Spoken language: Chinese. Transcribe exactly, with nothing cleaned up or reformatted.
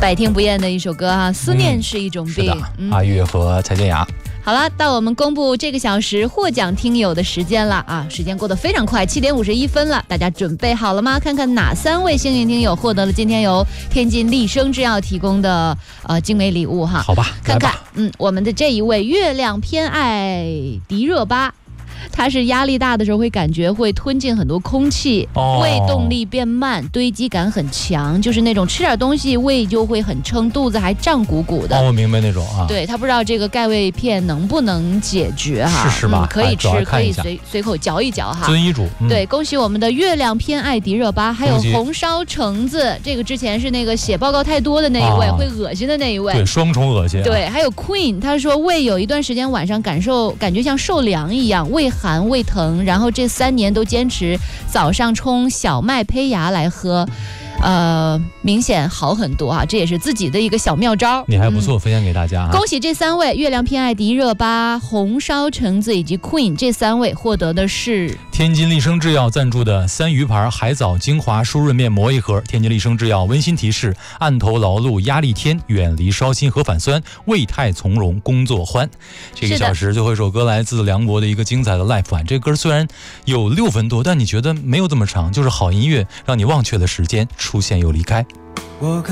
百听不厌的一首歌啊，思念是一种病。 嗯、阿月和蔡健雅。 好了，到我们公布这个小时获奖听友的时间了啊！时间过得非常快，七点五十一分了，大家准备好了吗？看看哪三位幸运听友获得了今天由天津丽生制药提供的呃精美礼物哈。 好吧， 看看，嗯，我们的这一位月亮偏爱迪热巴。它是压力大的时候会感觉会吞进很多空气、哦、胃动力变慢，堆积感很强，就是那种吃点东西胃就会很撑，肚子还胀鼓鼓的。 哦，我明白那种啊。 对，他不知道这个钙胃片能不能解决哈？ 是是吧、 嗯？可以吃，可以随随口嚼一嚼哈。 遵医嘱、 嗯。对，恭喜我们的月亮偏爱迪热巴，还有红烧橙子，这个之前是那个写报告太多的那一位，啊、会恶心的那一位。 对，双重恶心、啊。 对，还有 Queen， 他说胃有一段时间晚上感受感觉像受凉一样，胃寒胃疼，然后这三年都坚持早上冲小麦胚芽来喝，呃，明显好很多啊！这也是自己的一个小妙招， 你还不错，嗯、分享给大家、啊。 恭喜这三位：月亮偏爱迪热巴、红烧橙子以及 Queen 这三位获得的是天津丽生制药赞助的三鱼牌海藻精华舒润面膜一盒。天津丽生制药温馨提示：案头劳碌压力天，远离烧心核反酸，胃态从容，工作欢。这个小时最后一首歌来自梁博的一个精彩的 live 版。这歌虽然有六分多，但你觉得没有这么长，就是好音乐让你忘却了时间，出现又离开。我